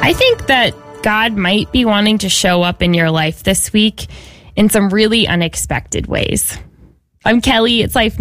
I think that God might be wanting to show up in your life this week in some really unexpected ways. I'm Kelly. It's Life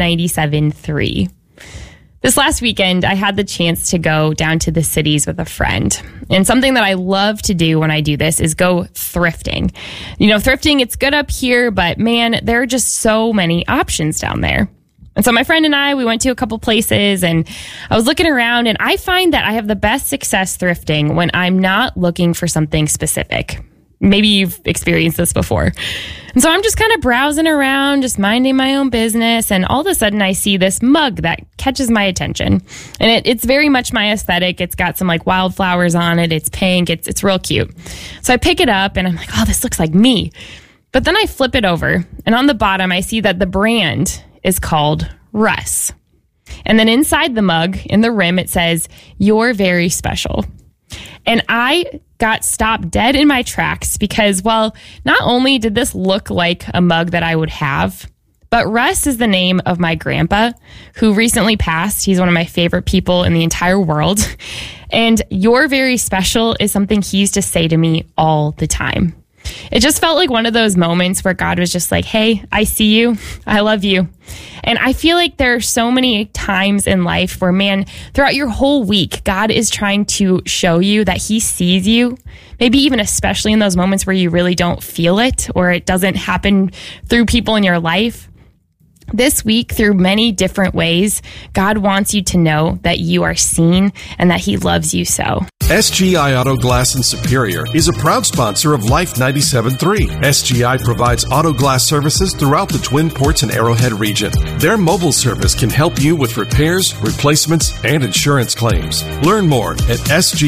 97.3. This last weekend, I had the chance to go down to the cities with a friend. And something that I love to do when I do this is go thrifting. You know, thrifting, it's good up here, but man, there are just so many options down there. And so my friend and I, we went to a couple places and I was looking around, and I find that I have the best success thrifting when I'm not looking for something specific. Maybe you've experienced this before. And so I'm just kind of browsing around, just minding my own business. And all of a sudden I see this mug that catches my attention. And it's very much my aesthetic. It's got some like wildflowers on it. It's pink. It's real cute. So I pick it up and I'm like, oh, this looks like me. But then I flip it over, and on the bottom, I see that the brand is called Russ. And then inside the mug, in the rim, it says, "You're very special." And I got stopped dead in my tracks because, well, not only did this look like a mug that I would have, but Russ is the name of my grandpa who recently passed. He's one of my favorite people in the entire world. And "you're very special" is something he used to say to me all the time. It just felt like one of those moments where God was just like, hey, I see you. I love you. And I feel like there are so many times in life where, man, throughout your whole week, God is trying to show you that he sees you. Maybe even especially in those moments where you really don't feel it or it doesn't happen through people in your life. This week, through many different ways, God wants you to know that you are seen and that he loves you so. SGI Auto Glass in Superior is a proud sponsor of Life 97.3. SGI provides auto glass services throughout the Twin Ports and Arrowhead region. Their mobile service can help you with repairs, replacements, and insurance claims. Learn more at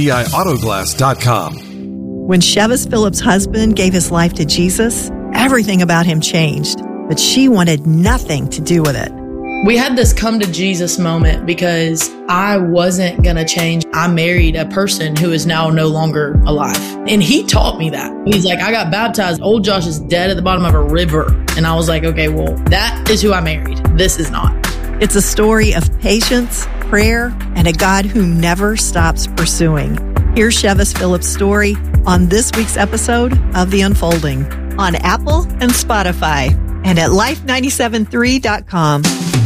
sgiautoglass.com. When Chevis Phillips' husband gave his life to Jesus, everything about him changed. But she wanted nothing to do with it. We had this come to Jesus moment because I wasn't going to change. I married a person who is now no longer alive. And he taught me that. He's like, I got baptized. Old Josh is dead at the bottom of a river. And I was like, okay, well, that is who I married. This is not. It's a story of patience, prayer, and a God who never stops pursuing. Here's Chevis Phillips' story on this week's episode of The Unfolding on Apple and Spotify and at life973.com.